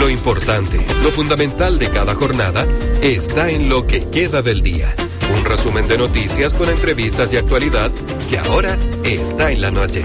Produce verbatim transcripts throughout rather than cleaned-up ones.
Lo importante, lo fundamental de cada jornada está en lo que queda del día. Un resumen de noticias con entrevistas y actualidad que ahora está en la noche.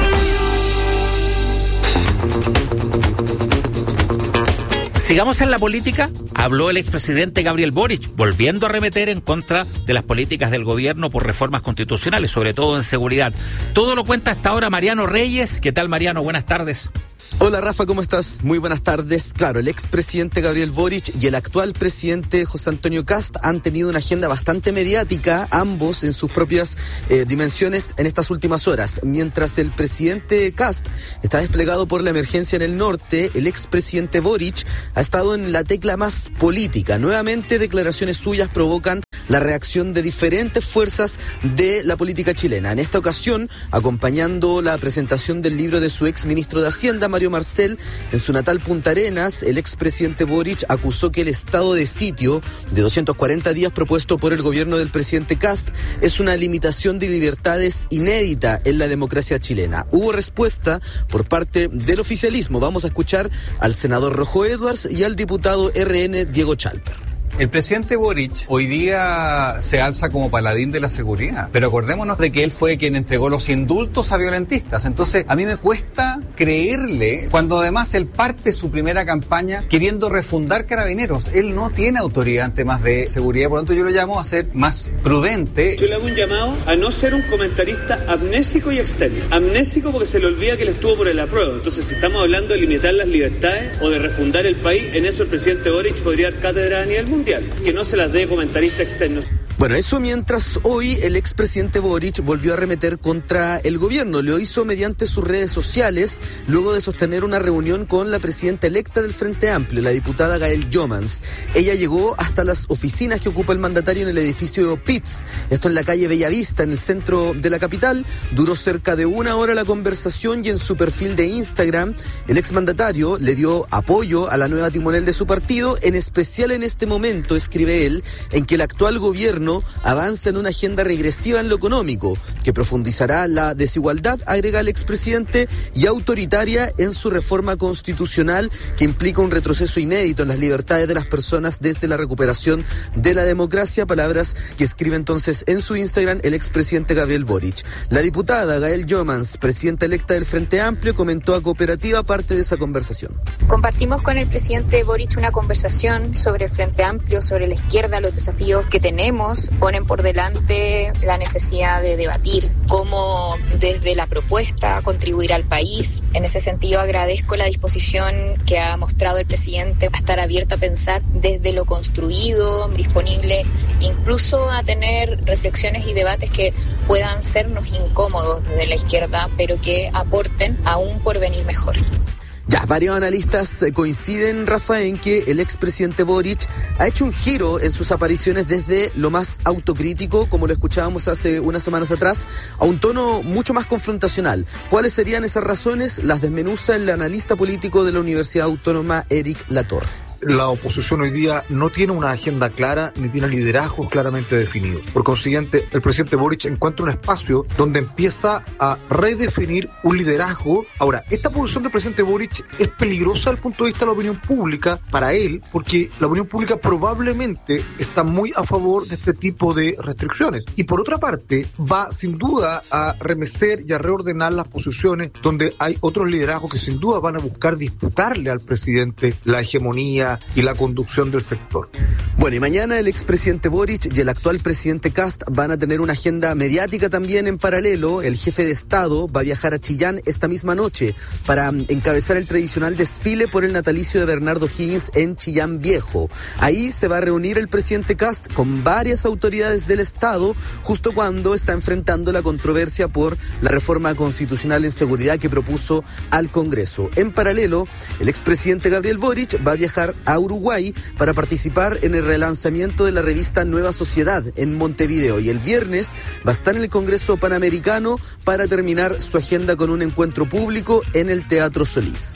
Sigamos en la política. Habló el expresidente Gabriel Boric, volviendo a arremeter en contra de las políticas del gobierno por reformas constitucionales, sobre todo en seguridad. Todo lo cuenta hasta ahora Mariano Reyes. ¿Qué tal, Mariano? Buenas tardes. Hola Rafa, ¿cómo estás? Muy buenas tardes. Claro, el expresidente Gabriel Boric y el actual presidente José Antonio Kast han tenido una agenda bastante mediática, ambos en sus propias eh, dimensiones en estas últimas horas. Mientras el presidente Kast está desplegado por la emergencia en el norte, el expresidente Boric ha estado en la tecla más política. Nuevamente, declaraciones suyas provocan la reacción de diferentes fuerzas de la política chilena. En esta ocasión, acompañando la presentación del libro de su ex ministro de Hacienda, Mario Marcel, en su natal Punta Arenas, el expresidente Boric acusó que el estado de sitio de doscientos cuarenta días propuesto por el gobierno del presidente Kast es una limitación de libertades inédita en la democracia chilena. Hubo respuesta por parte del oficialismo. Vamos a escuchar al senador Rojo Edwards y al diputado R N Diego Chalper. El presidente Boric hoy día se alza como paladín de la seguridad, pero acordémonos de que él fue quien entregó los indultos a violentistas. Entonces, a mí me cuesta creerle cuando además él parte su primera campaña queriendo refundar Carabineros. Él no tiene autoridad en temas de seguridad, por lo tanto yo lo llamo a ser más prudente. Yo le hago un llamado a no ser un comentarista amnésico y externo. Amnésico porque se le olvida que él estuvo por el apruebo. Entonces, si estamos hablando de limitar las libertades o de refundar el país, en eso el presidente Boric podría dar cátedra a nivel mundial. Que no se las dé comentarista externo. Bueno, eso mientras hoy el expresidente Boric volvió a arremeter contra el gobierno. Lo hizo mediante sus redes sociales, luego de sostener una reunión con la presidenta electa del Frente Amplio, la diputada Gael Jomans. Ella llegó hasta las oficinas que ocupa el mandatario en el edificio P I T S, esto en la calle Bellavista, en el centro de la capital. Duró cerca de una hora la conversación y en su perfil de Instagram, el exmandatario le dio apoyo a la nueva timonel de su partido, en especial en este momento, escribe él, en que el actual gobierno avanza en una agenda regresiva en lo económico, que profundizará la desigualdad, agrega el expresidente, y autoritaria en su reforma constitucional, que implica un retroceso inédito en las libertades de las personas desde la recuperación de la democracia, palabras que escribe entonces en su Instagram el expresidente Gabriel Boric. La diputada Gael Jomans, presidenta electa del Frente Amplio, comentó a Cooperativa parte de esa conversación. Compartimos con el presidente Boric una conversación sobre el Frente Amplio, sobre la izquierda, los desafíos que tenemos, ponen por delante la necesidad de debatir cómo desde la propuesta contribuir al país. En ese sentido agradezco la disposición que ha mostrado el presidente a estar abierto a pensar desde lo construido, disponible incluso a tener reflexiones y debates que puedan sernos incómodos desde la izquierda, pero que aporten a un porvenir mejor. Ya, varios analistas coinciden, Rafa, en que el expresidente Boric ha hecho un giro en sus apariciones desde lo más autocrítico, como lo escuchábamos hace unas semanas atrás, a un tono mucho más confrontacional. ¿Cuáles serían esas razones? Las desmenuza el analista político de la Universidad Autónoma, Eric Latorre. La oposición hoy día no tiene una agenda clara ni tiene liderazgos claramente definidos. Por consiguiente, el presidente Boric encuentra un espacio donde empieza a redefinir un liderazgo. Ahora, esta posición del presidente Boric es peligrosa desde el punto de vista de la opinión pública para él, porque la opinión pública probablemente está muy a favor de este tipo de restricciones. Y por otra parte, va sin duda a remecer y a reordenar las posiciones donde hay otros liderazgos que sin duda van a buscar disputarle al presidente la hegemonía y la conducción del sector. Bueno, y mañana el expresidente Boric y el actual presidente Kast van a tener una agenda mediática también en paralelo. El jefe de Estado va a viajar a Chillán esta misma noche para encabezar el tradicional desfile por el natalicio de Bernardo Higgins en Chillán Viejo. Ahí se va a reunir el presidente Kast con varias autoridades del Estado, justo cuando está enfrentando la controversia por la reforma constitucional en seguridad que propuso al Congreso. En paralelo, el expresidente Gabriel Boric va a viajar a Uruguay para participar en el relanzamiento de la revista Nueva Sociedad en Montevideo, y el viernes va a estar en el Congreso Panamericano para terminar su agenda con un encuentro público en el Teatro Solís.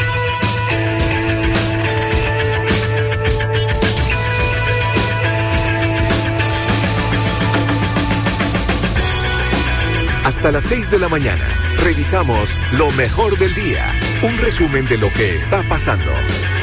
Hasta las seis de la mañana, revisamos lo mejor del día, un resumen de lo que está pasando.